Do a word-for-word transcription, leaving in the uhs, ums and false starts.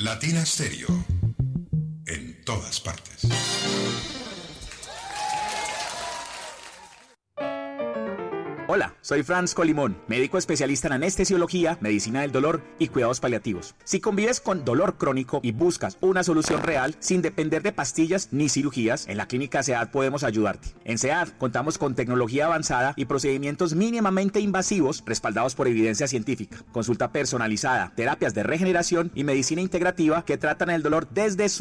Latina Stereo. En todas partes. Hola, soy Franz Colimón, médico especialista en anestesiología, medicina del dolor y cuidados paliativos. Si convives con dolor crónico y buscas una solución real, sin depender de pastillas ni cirugías, en la clínica SEAD podemos ayudarte. En SEAD contamos con tecnología avanzada y procedimientos mínimamente invasivos respaldados por evidencia científica, consulta personalizada, terapias de regeneración y medicina integrativa que tratan el dolor desde su